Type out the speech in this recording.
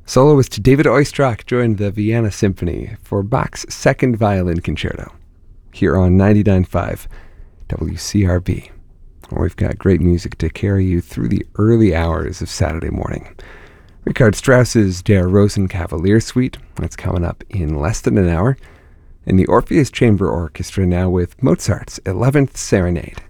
Soloist David Oistrakh joined the Vienna Symphony for Bach's Second Violin Concerto here on 99.5 WCRB. We've got great music to carry you through the early hours of Saturday morning. Richard Strauss's Der Rosenkavalier Suite, that's coming up in less than an hour, and the Orpheus Chamber Orchestra now with Mozart's 11th Serenade.